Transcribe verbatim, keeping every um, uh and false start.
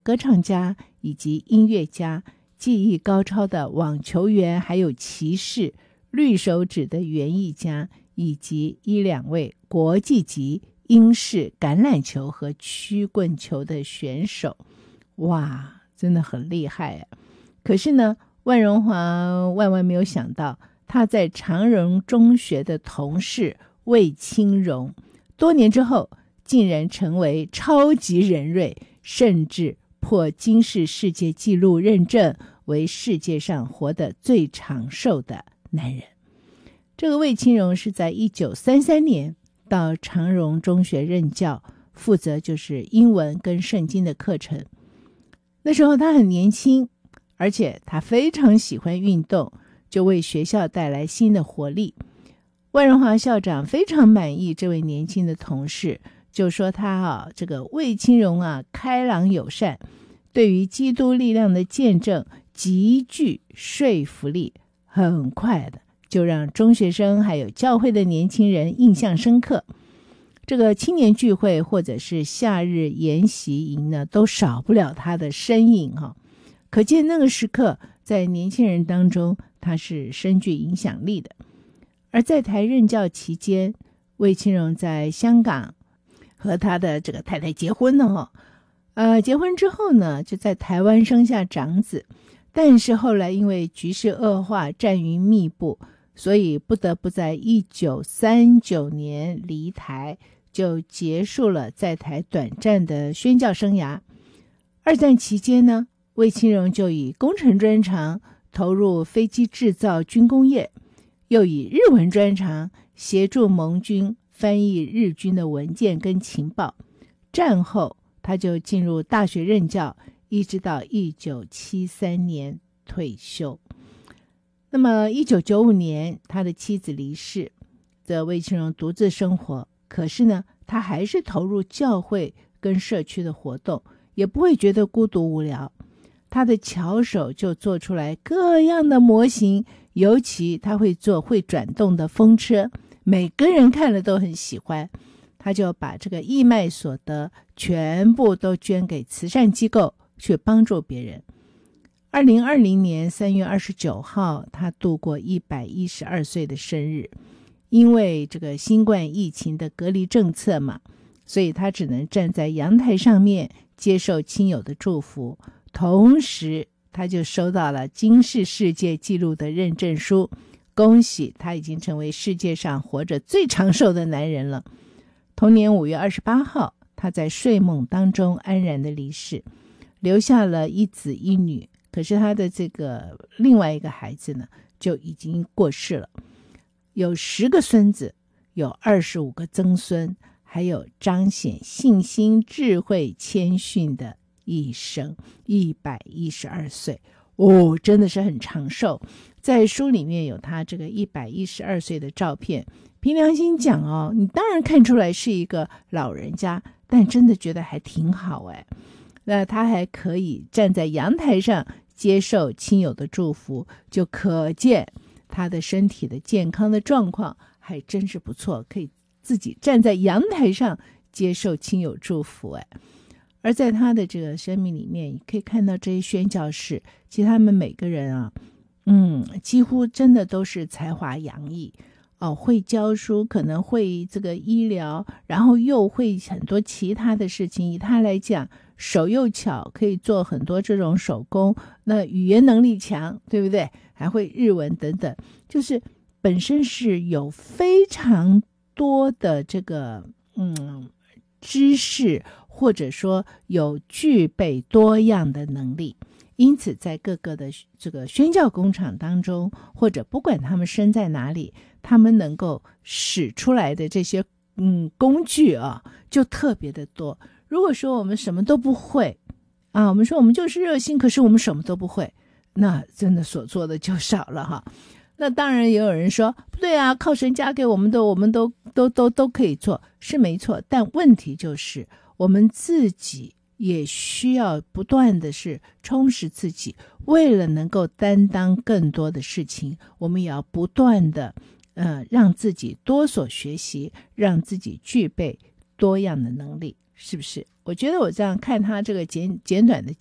歌唱家以及音乐家，技艺高超的网球员，还有骑士、绿手指的园艺家，以及一两位国际级英式橄榄球和曲棍球的选手。哇，真的很厉害啊！可是呢，万荣华万万没有想到，他在长荣中学的同事魏清荣，多年之后竟然成为超级人瑞，甚至破金氏世界纪录认证为世界上活得最长寿的男人。这个魏清荣是在一九三三年到长荣中学任教，负责就是英文跟圣经的课程。那时候他很年轻，而且他非常喜欢运动，就为学校带来新的活力。万荣华校长非常满意这位年轻的同事，就说他啊，这个魏清荣啊，开朗友善，对于基督力量的见证极具说服力，很快的就让中学生还有教会的年轻人印象深刻。这个青年聚会或者是夏日研习营呢，都少不了他的身影哈、哦。可见那个时刻在年轻人当中，他是深具影响力的。而在台任教期间，魏清荣在香港和他的这个太太结婚了哈、哦。呃，结婚之后呢，就在台湾生下长子，但是后来因为局势恶化，战云密布，所以不得不在一九三九年离台，就结束了在台短暂的宣教生涯。二战期间呢，魏清荣就以工程专长投入飞机制造军工业，又以日文专长协助盟军翻译日军的文件跟情报。战后他就进入大学任教，一直到一九七三年退休。那么一九九五年他的妻子离世，则魏清荣独自生活，可是呢，他还是投入教会跟社区的活动，也不会觉得孤独无聊。他的巧手就做出来各样的模型，尤其他会做会转动的风车，每个人看了都很喜欢。他就把这个义卖所得全部都捐给慈善机构，去帮助别人。二零二零年三月二十九号，他度过一百一十二岁的生日。因为这个新冠疫情的隔离政策嘛，所以他只能站在阳台上面接受亲友的祝福，同时他就收到了金氏世界纪录的认证书，恭喜他已经成为世界上活着最长寿的男人了。同年五月二十八号，他在睡梦当中安然的离世，留下了一子一女。可是他的这个另外一个孩子呢，就已经过世了。有十个孙子，有二十五个曾孙，还有彰显信心、智慧、谦逊的一生，一百一十二岁哦，真的是很长寿。在书里面有他这个一百一十二岁的照片，凭良心讲哦，你当然看出来是一个老人家，但真的觉得还挺好哎。那他还可以站在阳台上接受亲友的祝福，就可见他的身体的健康的状况还真是不错，可以自己站在阳台上接受亲友祝福哎。而在他的这个生命里面，你可以看到这些宣教士，其实他们每个人啊，嗯，几乎真的都是才华洋溢哦，会教书，可能会这个医疗，然后又会很多其他的事情。以他来讲，手又巧，可以做很多这种手工，那语言能力强，对不对？还会日文等等，就是本身是有非常多的这个嗯知识，或者说有具备多样的能力。因此在各个的这个宣教工厂当中，或者不管他们身在哪里，他们能够使出来的这些嗯工具啊，就特别的多。如果说我们什么都不会啊，我们说我们就是热心，可是我们什么都不会，那真的所做的就少了哈。那当然也有人说不对啊，靠神加给我们的我们都都都都可以做，是没错，但问题就是我们自己也需要不断的是充实自己，为了能够担当更多的事情，我们也要不断的呃让自己多所学习，让自己具备多样的能力。 是不是？我觉得我这样看他这个简简短的